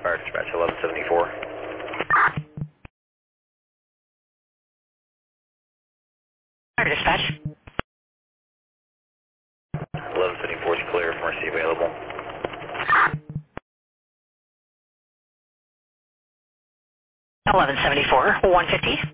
Fire dispatch 1174. Fire dispatch. 1174 is clear, Mercy available. 1174, 150.